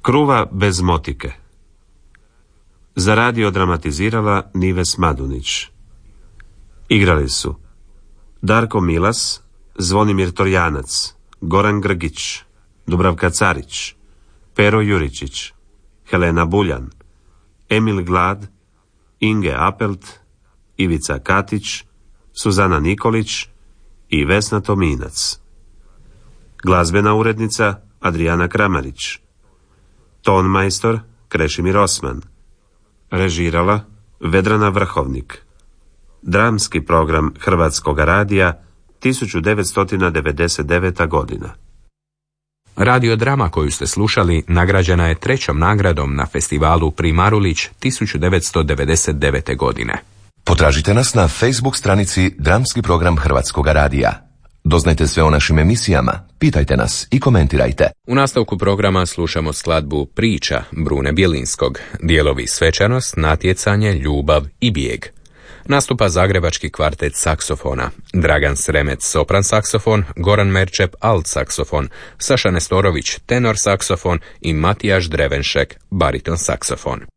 Kruva bez motike. Za radio dramatizirala Nives Madunić. Igrali su Darko Milas, Zvonimir Torjanac, Goran Grgić, Dubravka Carić, Pero Juričić, Helena Buljan, Emil Glad, Inge Apelt, Ivica Katić, Suzana Nikolić i Vesna Tominac. Glazbena urednica Adriana Kramarić. Tonmajstor Krešimir Osman. Režirala Vedrana Vrhovnik. Dramski program Hrvatskog radija 1999. godina. Radiodrama koju ste slušali nagrađena je 3. nagradom na festivalu Primarulić 1999. godine. Potražite nas na Facebook stranici Dramski program Hrvatskog radija. Doznajte sve o našim emisijama, pitajte nas i komentirajte. U nastavku programa slušamo skladbu Priča Brune Bjelinskog, dijelovi Svečanost, Natjecanje, Ljubav i bijeg. Nastupa zagrebački kvartet saksofona, Dragan Sremec sopran saksofon, Goran Merčep alt saksofon, Saša Nestorović tenor saksofon i Matijaš Drevenšek bariton saksofon.